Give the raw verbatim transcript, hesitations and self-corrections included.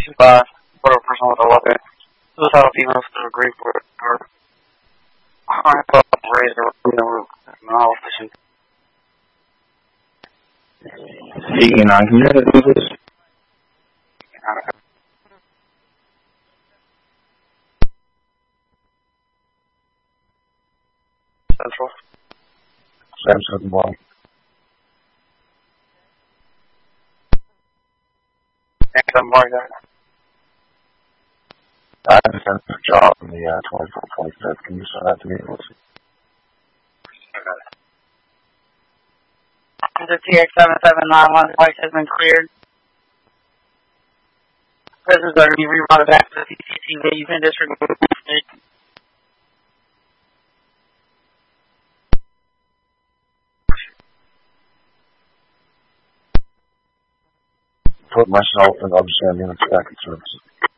uh, for a person with a weapon. Suicidal females that agree for it, or harm raised or, you know, malefficient. Speaking on, can you hear this? Central. Central one. Thanks, I'm more there. I have a sense of job in the uh, twenty-four twenty-fifth. Can you send that to me? The T X seven seven nine one device has been cleared. Prisoners are to be rerouted back to the C C T V in District. Put myself in understanding of second services.